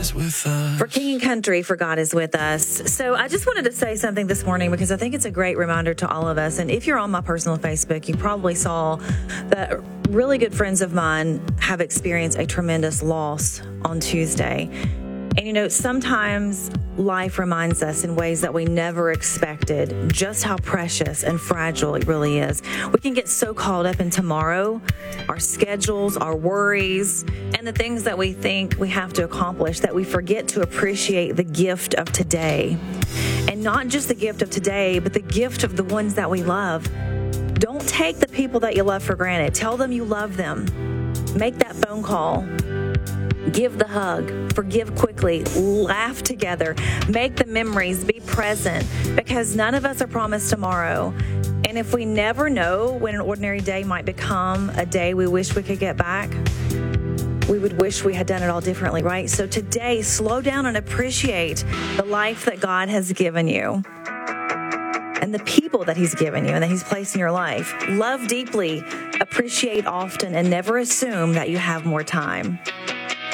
For King and Country, For God is With Us. So I just wanted to say something this morning because I think it's a great reminder to all of us. And if you're on my personal Facebook, you probably saw that really good friends of mine have experienced a tremendous loss on Tuesday. And, you know, sometimes life reminds us in ways that we never expected just how precious and fragile it really is. We can get so caught up in tomorrow, our schedules, our worries, and the things that we think we have to accomplish that we forget to appreciate the gift of today. And not just the gift of today, but the gift of the ones that we love. Don't take the people that you love for granted. Tell them you love them. Make that phone call. Give the hug, forgive quickly, laugh together, make the memories, be present, because none of us are promised tomorrow. And if we never know when an ordinary day might become a day we wish we could get back, we would wish we had done it all differently, right? So today, slow down and appreciate the life that God has given you and the people that He's given you and that He's placed in your life. Love deeply, appreciate often, and never assume that you have more time.